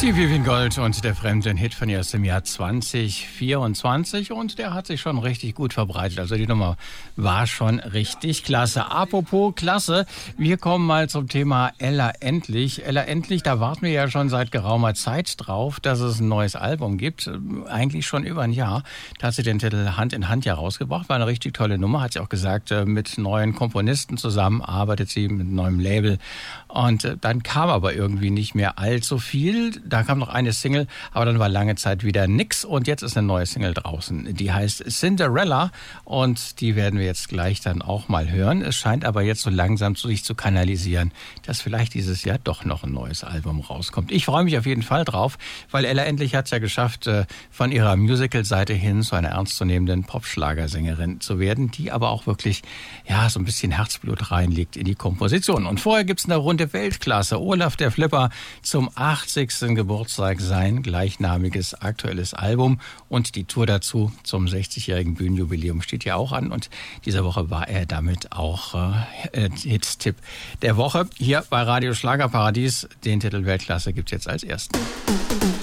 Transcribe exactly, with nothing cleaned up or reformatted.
Die Vivian Gold und der Fremde, ein Hit von ihr aus dem Jahr zwanzig vierundzwanzig und der hat sich schon richtig gut verbreitet. Also die Nummer war schon richtig klasse. Apropos klasse, wir kommen mal zum Thema Ella Endlich. Ella Endlich, da warten wir ja schon seit geraumer Zeit drauf, dass es ein neues Album gibt. Eigentlich schon über ein Jahr. Da hat sie den Titel Hand in Hand ja rausgebracht. War eine richtig tolle Nummer, hat sie auch gesagt. Mit neuen Komponisten zusammen arbeitet sie, mit einem neuen Label. Und dann kam aber irgendwie nicht mehr allzu viel. Da kam noch eine Single, aber dann war lange Zeit wieder nix. Und jetzt ist eine neue Single draußen. Die heißt Cinderella und die werden wir jetzt gleich dann auch mal hören. Es scheint aber jetzt so langsam zu sich zu kanalisieren, dass vielleicht dieses Jahr doch noch ein neues Album rauskommt. Ich freue mich auf jeden Fall drauf, weil Ella Endlich hat es ja geschafft, von ihrer Musical-Seite hin zu einer ernstzunehmenden Popschlagersängerin zu werden, die aber auch wirklich ja so ein bisschen Herzblut reinlegt in die Komposition. Und vorher gibt's eine Runde Weltklasse. Olaf der Flipper zum achtzigsten Geburtstag, sein gleichnamiges aktuelles Album und die Tour dazu zum sechzigjährigen Bühnenjubiläum steht ja auch an und diese Woche war er damit auch äh, Hit-Tipp der Woche hier bei Radio Schlagerparadies. Den Titel Weltklasse gibt's jetzt als ersten.